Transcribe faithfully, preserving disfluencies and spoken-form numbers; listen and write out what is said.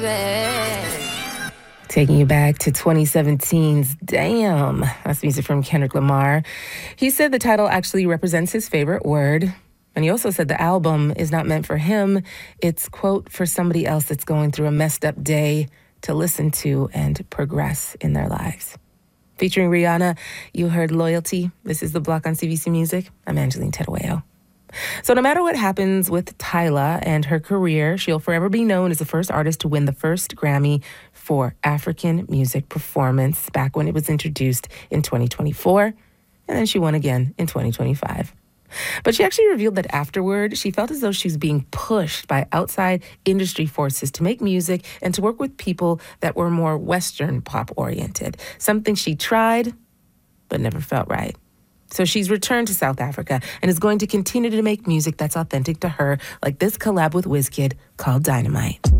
Taking you back to twenty seventeen's Damn. That's music from Kendrick Lamar. He said the title actually represents his favorite word. And he also said the album is not meant for him. It's, quote, for somebody else that's going through a messed up day to listen to and progress in their lives. Featuring Rihanna, you heard Loyalty. This is The Block on C B C Music. I'm Angeline Terueo. So no matter what happens with Tyla and her career, she'll forever be known as the first artist to win the first Grammy for African music performance back when it was introduced in twenty twenty-four. And then she won again in twenty twenty-five. But she actually revealed that afterward, she felt as though she was being pushed by outside industry forces to make music and to work with people that were more Western pop-oriented, something she tried but never felt right. So she's returned to South Africa and is going to continue to make music that's authentic to her, like this collab with Wizkid called Dynamite.